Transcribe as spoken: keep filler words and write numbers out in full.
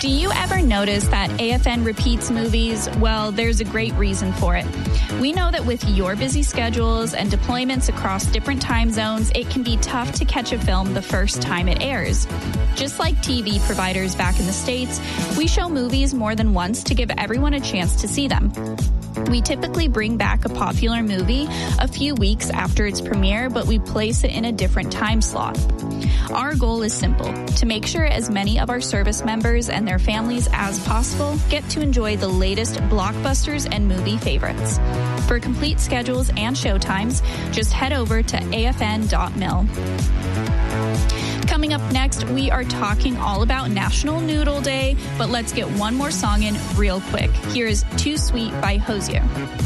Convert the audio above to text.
Do you ever notice that A F N repeats movies? Well, there's a great reason for it. We know that with your busy schedules and deployments across different time zones, it can be tough to catch a film the first time it airs. Just like T V providers back in the States, we show movies more than once to give everyone a chance to see them. We typically bring back a popular movie a few weeks after its premiere, but we place it in a different time slot. Our goal is simple, to make sure as many of our service members and their families as possible get to enjoy the latest blockbusters and movie favorites. For complete schedules and showtimes, just head over to A F N dot mil. Coming up next, we are talking all about National Noodle Day, but let's get one more song in real quick. Here's Too Sweet by Hozier.